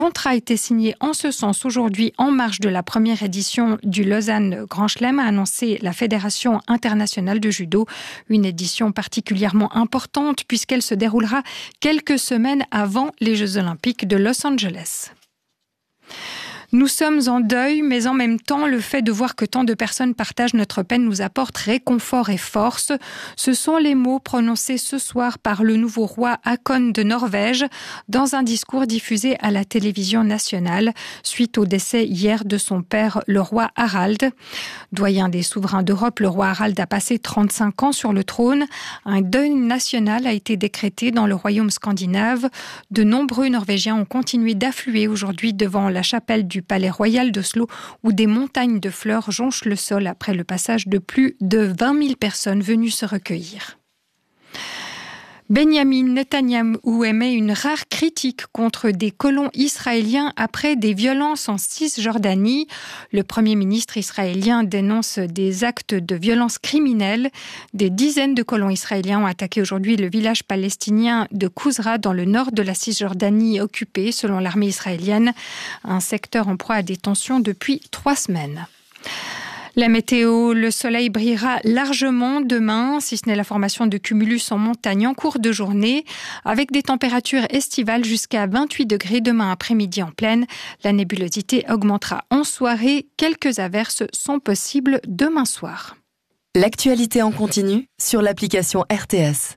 Le contrat a été signé en ce sens aujourd'hui en marge de la première édition du Lausanne Grand Chelem, a annoncé la Fédération internationale de judo. Une édition particulièrement importante puisqu'elle se déroulera quelques semaines avant les Jeux Olympiques de Los Angeles. Nous sommes en deuil, mais en même temps, le fait de voir que tant de personnes partagent notre peine nous apporte réconfort et force. Ce sont les mots prononcés ce soir par le nouveau roi Haakon de Norvège dans un discours diffusé à la télévision nationale suite au décès hier de son père, le roi Harald. Doyen des souverains d'Europe, le roi Harald a passé 35 ans sur le trône. Un deuil national a été décrété dans le royaume scandinave. De nombreux Norvégiens ont continué d'affluer aujourd'hui devant la chapelle du Palais Royal d'Oslo, où des montagnes de fleurs jonchent le sol après le passage de plus de 20 000 personnes venues se recueillir. Benjamin Netanyahou émet une rare critique contre des colons israéliens après des violences en Cisjordanie. Le Premier ministre israélien dénonce des actes de violence criminelle. Des dizaines de colons israéliens ont attaqué aujourd'hui le village palestinien de Kouzra dans le nord de la Cisjordanie occupée, selon l'armée israélienne. Un secteur en proie à des tensions depuis 3 semaines. La météo, le soleil brillera largement demain, si ce n'est la formation de cumulus en montagne en cours de journée, avec des températures estivales jusqu'à 28 degrés demain après-midi en plaine. La nébulosité augmentera en soirée. Quelques averses sont possibles demain soir. L'actualité en continu sur l'application RTS.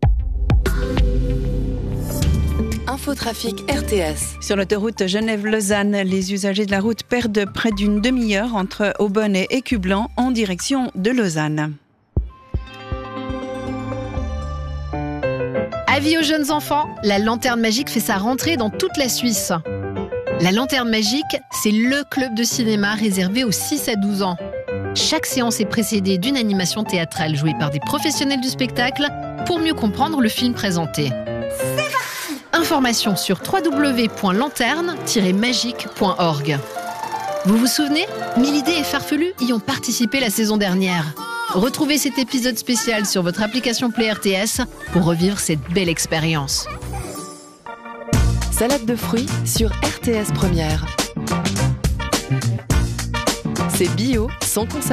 Infotrafic RTS. Sur l'autoroute Genève-Lausanne, les usagers de la route perdent près d'une demi-heure entre Aubonne et Écublanc en direction de Lausanne. Avis aux jeunes enfants, la Lanterne Magique fait sa rentrée dans toute la Suisse. La Lanterne Magique, c'est le club de cinéma réservé aux 6 à 12 ans. Chaque séance est précédée d'une animation théâtrale jouée par des professionnels du spectacle pour mieux comprendre le film présenté. Informations sur www.lanterne-magique.org. Vous vous souvenez ? Milidé et Farfelu y ont participé la saison dernière. Retrouvez cet épisode spécial sur votre application Play RTS pour revivre cette belle expérience. Salade de fruits sur RTS Première. C'est bio, sans conservateur.